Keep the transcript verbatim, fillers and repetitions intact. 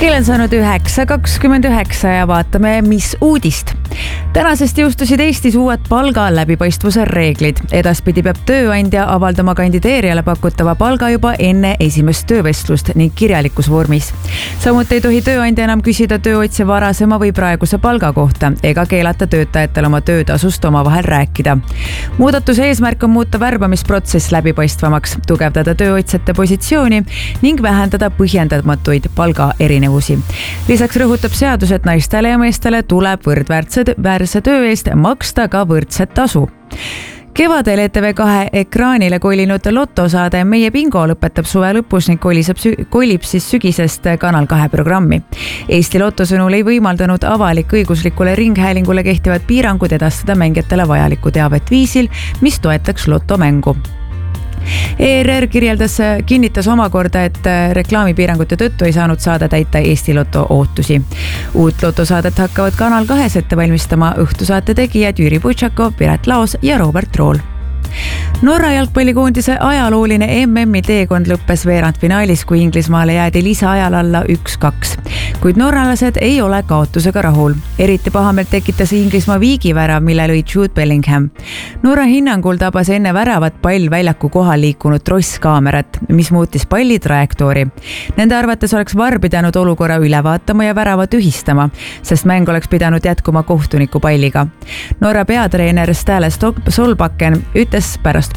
kell on saanud üheksa kakskümmend üheksa ja vaatame, mis uudist. Tänasest jõustusid Eestis uued palga läbipaistvuse reeglid. Edaspidi peab tööandja avaldama kandideerijale pakutava palga juba enne esimest töövestlust ning kirjalikus vormis. Samuti ei tohi tööandja enam küsida tööotsija varasema või praeguse palga kohta ega keelata töötajatel oma töötasust omavahel rääkida. Muudatuse eesmärk on muuta värbamisprotsess läbipaistvamaks, tugevdada tööotsjate positsiooni ning vähendada põhjendamatuid palga erinevusi. Lisaks rõhutab seadus, et naistele ja meestele tuleb võrdväärse väärse töö eest maksta ka võrdset tasu. Kevadel E T V kahe ekraanile kolinud lotosaade Meie bingo lõpetab suve lõpus ning koliseb, kolib siis sügisest Kanal kahe programmi. Eesti Lotto sõnul ei võimaldanud avalik õiguslikule ringhäälingule kehtivad piirangud edastada mängijatele vajalikku teavet viisil, mis toetaks lotomängu. E R R kirjeldas, kinnitas omakorda, et reklaamipiirangute tõttu ei saanud saada täita Eesti Loto ootusi. Uut lotosaadet hakkavad Kanal kahes ette valmistama õhtusaate tegijad Jüri Butšako, Piret Laos ja Robert Rool. Norra jalgpallikoondise ajalooline M M-i teekond lõppes veerandfinaalis, kui Inglismaale jäädi lisaajal alla üks kaks. Kuid norralased ei ole kaotusega rahul. Eriti pahameelt tekitas Inglismaa viigivärav, mille lõi Jude Bellingham. Norra hinnangul tabas enne väravat pall väljaku kohal liikunud trosskaamerat, mis muutis palli trajektoori. Nende arvates oleks V A R pidanud olukorra üle vaatama ja värava tühistama, sest mäng oleks pidanud jätkuma kohtuniku palliga. Norra peatreener Ståle Solbakken ütles pärast